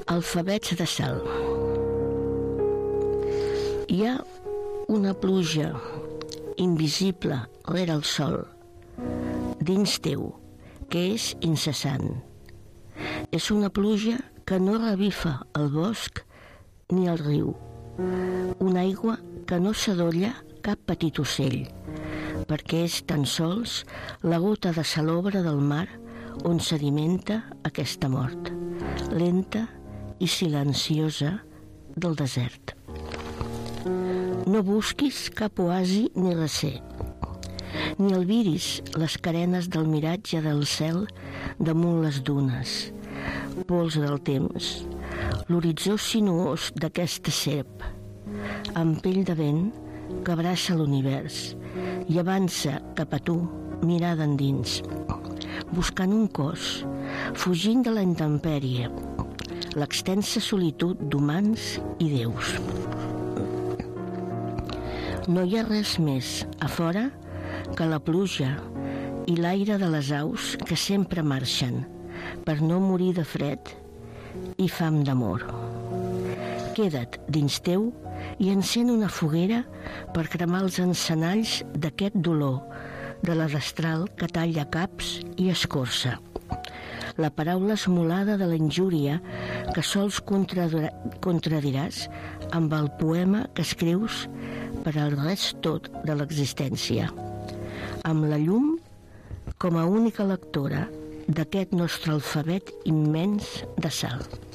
Alfabets de sal. Hi ha una pluja invisible rere el sol, dins teu, que és incessant. És una pluja que no revifa el bosc ni el riu, una aigua que no s'adolla cap petit ocell, perquè és tan sols la gota de salobre del mar on sedimenta aquesta mort, lenta i silenciosa del desert. No busquis cap oasi ni recer, ni albiris les carenes del miratge del cel damunt les dunes, pols del temps, l'horitzó sinuós d'aquesta serp, amb pell de vent que abraça l'univers i avança cap a tu, mirada endins, buscant un cos, fugint de la intempèrie, l'extensa solitud d'humans i déus. No hi ha res més a fora que la pluja i l'aire de les aus que sempre marxen per no morir de fred i fam d'amor. Queda't dins teu i encén una foguera per cremar els encenalls d'aquest dolor de la destral que talla caps i escorça. La paraula esmolada de la injúria que sols contradiràs amb el poema que escrius per al res tot de l'existència, amb la llum com a única lectora d'aquest nostre alfabet immens de sal.